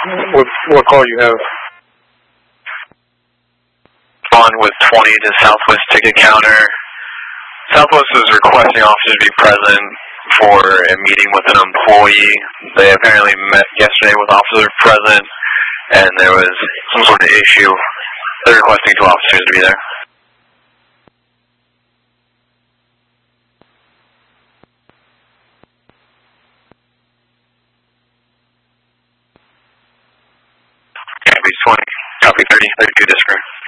What call you have? On with 20 to Southwest ticket counter. Southwest is requesting officers to be present for a meeting with an employee. They apparently met yesterday with officers present, and there was some sort of issue. They're requesting 2 officers to be there. Copy 20, copy 30, 32 discreet.